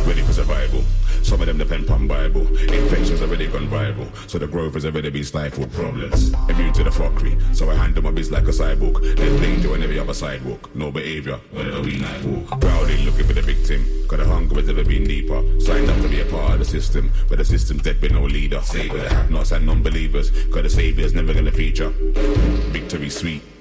ready for survival. Some of them depend on Bible. Infections already gone viral, so the growth has already been stifled. Problems, immune to the fuckery, so I handle my biz like a cyborg. There's danger on every other sidewalk. No behaviour, whenever we night walk. Prowling, looking for the victim. Got a hunger has never been deeper. Signed up to be a part of the system, but the system's dead with no leader. Save the have-nots and non-believers, cause the saviour's never gonna feature. Victory sweet.